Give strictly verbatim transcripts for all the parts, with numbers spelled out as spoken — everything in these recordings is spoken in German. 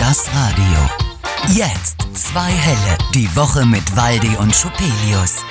Das Radio. Jetzt zwei Helle. Die Woche mit Waldi und Schupelius.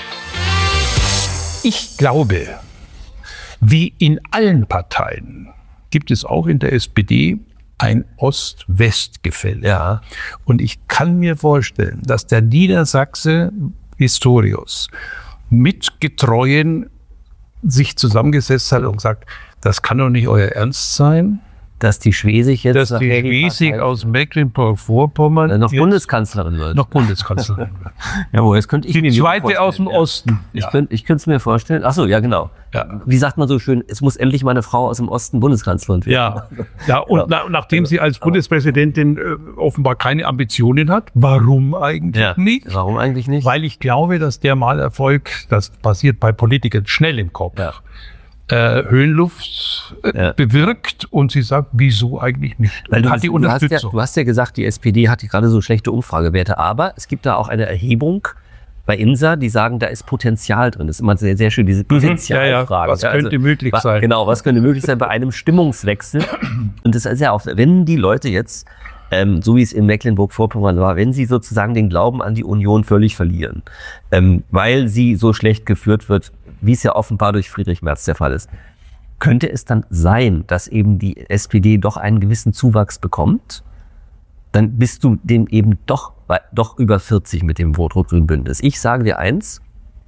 Ich glaube, wie in allen Parteien gibt es auch in der S P D ein Ost-West-Gefälle. Ja. Und ich kann mir vorstellen, dass der Niedersachse Pistorius mit Getreuen sich zusammengesetzt hat und gesagt, das kann doch nicht euer Ernst sein. Dass die Schwesig jetzt... Dass die Schwesig aus Mecklenburg-Vorpommern... Äh, noch Bundeskanzlerin wird. Noch Bundeskanzlerin wird. Jawohl, jetzt könnte ich die mir zweite aus dem ja. Osten. Ich, ja. könnte, ich könnte es mir vorstellen. Ach so, ja genau. Ja. Wie sagt man so schön, es muss endlich mal eine Frau aus dem Osten Bundeskanzlerin werden. Ja, ja und ja. Na, nachdem sie als Bundespräsidentin äh, offenbar keine Ambitionen hat, warum eigentlich ja. nicht? Warum eigentlich nicht? Weil ich glaube, dass der Malerfolg, das passiert bei Politikern schnell im Kopf, ja. Äh, Höhenluft äh, ja. bewirkt und sie sagt, wieso eigentlich nicht? Weil du, hat die du, Unterstützung. Hast ja, du hast ja gesagt, die S P D hat gerade so schlechte Umfragewerte, aber es gibt da auch eine Erhebung bei INSA, die sagen, da ist Potenzial drin. Das ist immer sehr, sehr schön, diese Potenzialfrage. Ja, ja. Was ja, also, könnte möglich was, sein? Genau, was könnte möglich sein bei einem Stimmungswechsel? Und das ist ja auch, wenn die Leute jetzt, ähm, so wie es in Mecklenburg-Vorpommern war, wenn sie sozusagen den Glauben an die Union völlig verlieren, ähm, weil sie so schlecht geführt wird, wie es ja offenbar durch Friedrich Merz der Fall ist, könnte es dann sein, dass eben die S P D doch einen gewissen Zuwachs bekommt? Dann bist du dem eben doch, doch über vierzig mit dem Rot-Rot-Grün-Bündnis. Ich sage dir eins,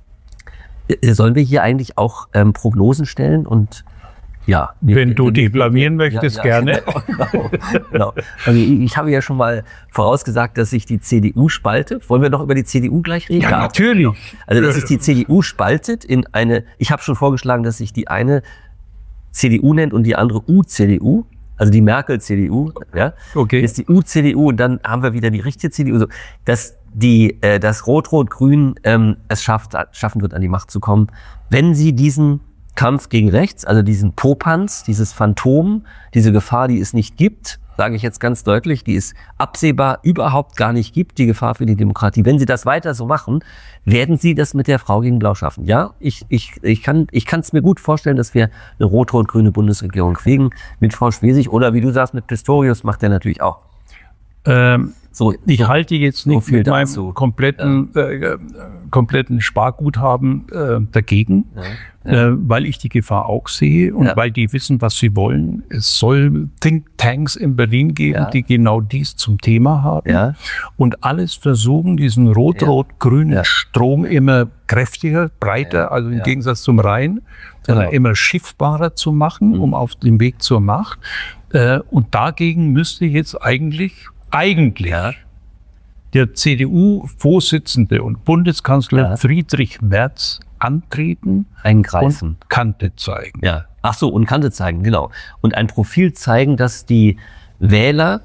sollen wir hier eigentlich auch ähm, Prognosen stellen und ja. Wenn du dich blamieren möchtest, ja, ja, gerne. Genau, genau. Also ich, ich habe ja schon mal vorausgesagt, dass sich die C D U spaltet. Wollen wir noch über die C D U gleich reden? Ja, natürlich. Also dass sich die C D U spaltet in eine, ich habe schon vorgeschlagen, dass sich die eine C D U nennt und die andere U-C D U. Also die Merkel-C D U, ja. Okay. Ist die U-C D U und dann haben wir wieder die richtige C D U. So, dass die, äh, das Rot-Rot-Grün ähm, es schafft, schaffen wird, an die Macht zu kommen, wenn sie diesen Kampf gegen rechts, also diesen Popanz, dieses Phantom, diese Gefahr, die es nicht gibt, sage ich jetzt ganz deutlich, die es absehbar überhaupt gar nicht gibt, die Gefahr für die Demokratie. Wenn sie das weiter so machen, werden sie das mit der Frau gegen Blau schaffen. Ja, ich, ich, ich kann ich kann es mir gut vorstellen, dass wir eine rot-rot-grüne Bundesregierung kriegen mit Frau Schwesig oder wie du sagst, mit Pistorius macht der natürlich auch. Ähm, so, ich halte jetzt nicht so mit dazu. meinem kompletten, ja. äh, kompletten Sparguthaben äh, dagegen, ja. Ja. Äh, weil ich die Gefahr auch sehe und ja. weil die wissen, was sie wollen. Es soll Thinktanks in Berlin geben, ja. die genau dies zum Thema haben ja. und alles versuchen, diesen rot-rot-grünen ja. Strom immer kräftiger, breiter, ja. also im ja. Gegensatz zum Rhein, genau. äh, immer schiffbarer zu machen, mhm. um auf dem Weg zur Macht. Äh, und dagegen müsste jetzt eigentlich Eigentlich ja. der C D U-Vorsitzende und Bundeskanzler ja. Friedrich Merz antreten Eingreifen. und Kante zeigen. Ja. Ach so, und Kante zeigen, genau. Und ein Profil zeigen, das die Wähler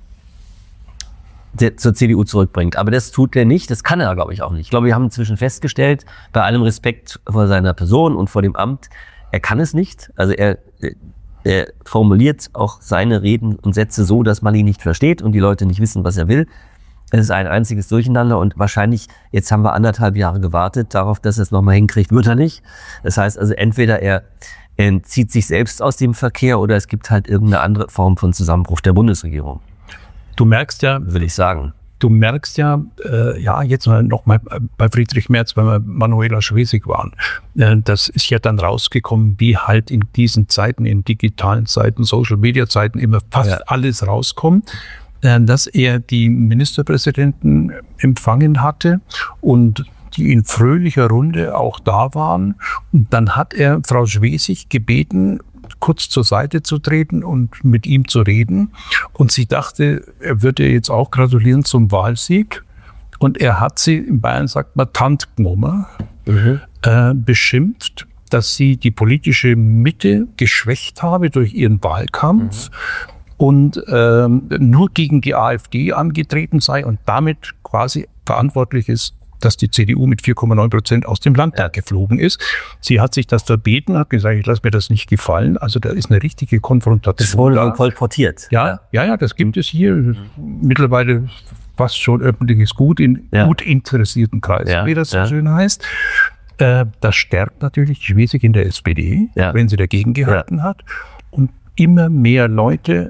der, zur C D U zurückbringt. Aber das tut er nicht, das kann er, glaube ich, auch nicht. Ich glaube, wir haben inzwischen festgestellt, bei allem Respekt vor seiner Person und vor dem Amt, er kann es nicht. Also er... Er formuliert auch seine Reden und Sätze so, dass man ihn nicht versteht und die Leute nicht wissen, was er will. Es ist ein einziges Durcheinander und wahrscheinlich, jetzt haben wir anderthalb Jahre gewartet darauf, dass er es nochmal hinkriegt, wird er nicht. Das heißt also, entweder er, er zieht sich selbst aus dem Verkehr oder es gibt halt irgendeine andere Form von Zusammenbruch der Bundesregierung. Du merkst ja, will ich sagen. Du merkst ja, äh, ja, jetzt noch mal bei Friedrich Merz, weil wir Manuela Schwesig waren, äh, das ist ja dann rausgekommen, wie halt in diesen Zeiten, in digitalen Zeiten, Social-Media-Zeiten immer fast ja. alles rauskommt, äh, dass er die Ministerpräsidenten empfangen hatte und die in fröhlicher Runde auch da waren. Und dann hat er Frau Schwesig gebeten, kurz zur Seite zu treten und mit ihm zu reden. Und sie dachte, er würde jetzt auch gratulieren zum Wahlsieg. Und er hat sie, in Bayern sagt man, Tant genommen, mhm. äh, beschimpft, dass sie die politische Mitte geschwächt habe durch ihren Wahlkampf mhm. und ähm, nur gegen die AfD angetreten sei und damit quasi verantwortlich ist, dass die C D U mit vier Komma neun Prozent aus dem Landtag ja. geflogen ist. Sie hat sich das verbeten, hat gesagt, ich lasse mir das nicht gefallen. Also da ist eine richtige Konfrontation. Das wurde dann kolportiert. Ja, ja, ja, das gibt es hier. Mhm. Mittlerweile fast schon öffentliches Gut in ja. gut interessierten Kreisen, ja. wie das so ja. schön heißt. Äh, das stärkt natürlich die Schwesig in der S P D, ja. wenn sie dagegen gehalten ja. hat. Und immer mehr Leute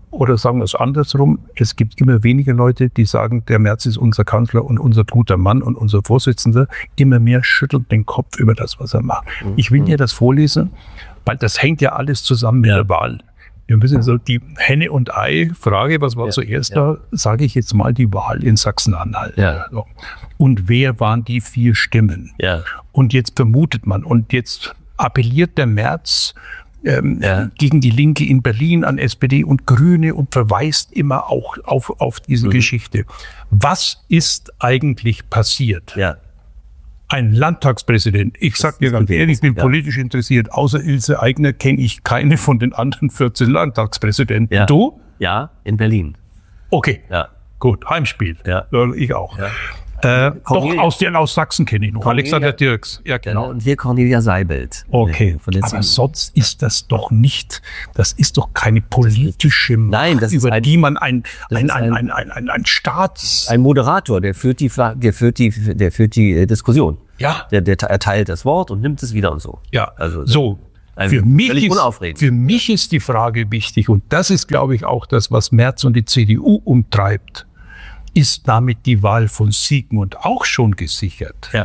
oder sagen wir es andersrum, es gibt immer weniger Leute, die sagen, der Merz ist unser Kanzler und unser guter Mann und unser Vorsitzender. Immer mehr schüttelt den Kopf über das, was er macht. Mhm. Ich will dir das vorlesen, weil das hängt ja alles zusammen mit der Wahl. Wir müssen so die Henne- und Ei-Frage, was war ja, zuerst ja. da, sage ich jetzt mal die Wahl in Sachsen-Anhalt. Ja. Und wer waren die vier Stimmen? Ja. Und jetzt vermutet man, und jetzt appelliert der Merz ähm, ja. gegen die Linke in Berlin an S P D und Grüne und verweist immer auch auf, auf diese mhm. Geschichte. Was ist eigentlich passiert? Ja. Ein Landtagspräsident, ich sag dir ganz ehrlich, ich bin ja. politisch interessiert, außer Ilse Aigner kenne ich keine von den anderen vierzehn Landtagspräsidenten. Ja. Du? Ja, in Berlin. Okay, ja. gut, Heimspiel. Ja. Ich auch. Ja. Äh, doch, aus, den, aus Sachsen kenne ich noch. Cornelia, Alexander Dirks. Ja, genau. Und hier Cornelia Seibelt. Okay, aber sonst ist das doch nicht, das ist doch keine politische Macht, Nein, das über ist ein, die man ein, ein, ein, ein, ein, ein, ein Staats... Ein Moderator, der führt die, der führt die, der führt die Diskussion. Ja. Der, der erteilt das Wort und nimmt es wieder und so. Ja, also so. Für mich, ist, unaufregend. für mich ist die Frage wichtig, und das ist, glaube ich, auch das, was Merz und die C D U umtreibt. Ist damit die Wahl von Sigmund auch schon gesichert? Ja.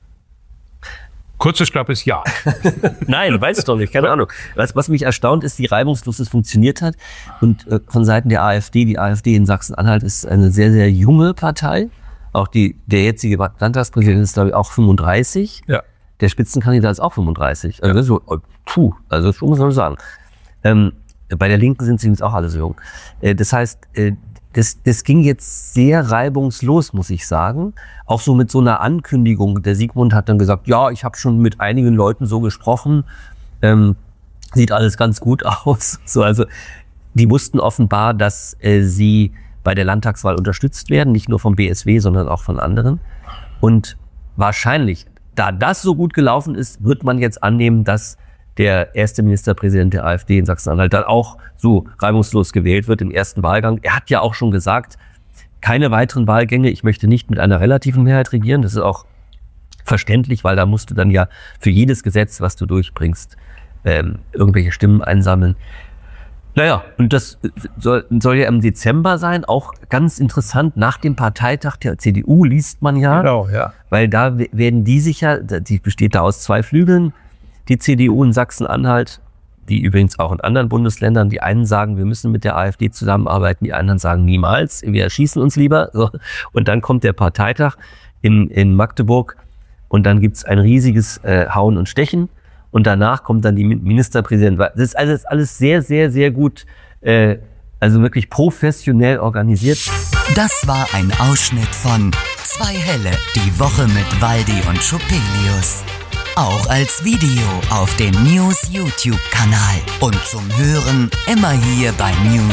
Kurzes, knappes Ja. Nein, weiß ich doch nicht, keine Ahnung. Was, was mich erstaunt ist, wie reibungslos es funktioniert hat. Und äh, von Seiten der AfD, die AfD in Sachsen-Anhalt ist eine sehr, sehr junge Partei. Auch die, der jetzige Landtagspräsident ist, glaube ich, auch fünfunddreißig. Ja. Der Spitzenkandidat ist auch fünfunddreißig. Also, das ist so, puh, also das muss man sagen. Ähm, bei der Linken sind sie übrigens auch alle so jung. Äh, das heißt, äh, Das, das ging jetzt sehr reibungslos, muss ich sagen. Auch so mit so einer Ankündigung. Der Sigmund hat dann gesagt, ja, ich habe schon mit einigen Leuten so gesprochen. Ähm, sieht alles ganz gut aus. So, also die wussten offenbar, dass äh, sie bei der Landtagswahl unterstützt werden. Nicht nur vom B S W, sondern auch von anderen. Und wahrscheinlich, da das so gut gelaufen ist, wird man jetzt annehmen, dass der erste Ministerpräsident der AfD in Sachsen-Anhalt dann auch so reibungslos gewählt wird im ersten Wahlgang. Er hat ja auch schon gesagt, keine weiteren Wahlgänge, ich möchte nicht mit einer relativen Mehrheit regieren. Das ist auch verständlich, weil da musst du dann ja für jedes Gesetz, was du durchbringst, ähm, irgendwelche Stimmen einsammeln. Naja, und das soll, soll ja im Dezember sein, auch ganz interessant, nach dem Parteitag der C D U liest man ja, genau, ja. Weil da werden die sicher, die besteht da aus zwei Flügeln, die C D U in Sachsen-Anhalt, die übrigens auch in anderen Bundesländern, die einen sagen, wir müssen mit der AfD zusammenarbeiten, die anderen sagen niemals, wir erschießen uns lieber. So. Und dann kommt der Parteitag in, in Magdeburg und dann gibt's ein riesiges äh, Hauen und Stechen und danach kommt dann die Ministerpräsidentin. Das ist alles, alles sehr, sehr, sehr gut, äh, also wirklich professionell organisiert. Das war ein Ausschnitt von Zwei Helle, die Woche mit Waldi und Schupelius. Auch als Video auf dem News YouTube-Kanal und zum Hören immer hier bei News